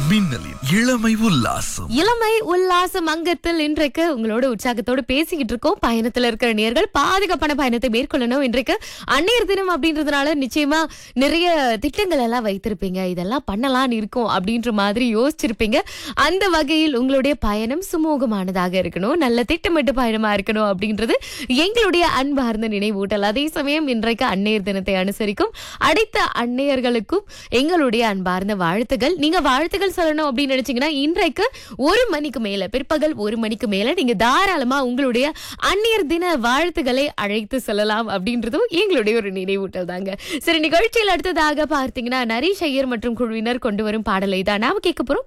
மின்னலின் இளமை உல்லாசம். இளமை உல்லாசம் அங்கத்தில் இன்றைக்கு உங்களோட உற்சாகத்தோடு பேசிக்கிட்டு இருக்கோம். பயணத்துல இருக்கிற நேர்கள் பாதுகாப்பான பயணத்தை மேற்கொள்ளணும். இன்றைக்கு அன்னையர் தினம் அப்படின்றதுனால நிச்சயமா நிறைய திட்டங்கள் எல்லாம் வைத்திருப்பீங்க. இதெல்லாம் பண்ணலாம்னு இருக்கும் அப்படின்ற மாதிரி யோசிச்சிருப்பீங்க. அந்த வகையில் உங்களுடைய பயணம் சுமூகமானதாக இருக்கணும், நல்ல திட்டமிட்டு பயணமா இருக்கணும் அப்படின்றது எங்களுடைய அன்பார்ந்த நினைவூட்டல். அதே சமயம் இன்றைக்கு அன்னையர் தினத்தை அனுசரிக்கும் அனைத்து அன்னையர்களுக்கும் எங்களுடைய அன்பார்ந்த வாழ்த்துகள். நீங்க வாழ்த்துகள் சொல்லணும் அப்படின்னு நினைச்சீங்கன்னா இன்றைக்கு 1 மணிக்கு மேல, பிற்பகல் 1 மணிக்கு மேல நீங்க தாராளமா உங்களுடைய அன்னையர் தின வாழ்த்துக்களை அழைத்து சொல்லலாம் அப்படின்றதும் எங்களுடைய ஒரு நினைவூட்டல் தாங்க. சரி, நிகழ்ச்சியில் அடுத்ததாக பார்த்தீங்கன்னா நரீஷ் ஐயர் மற்றும் குழுவினர் கொண்டு வரும் பாடலை தான் நாம கேட்க போறோம்.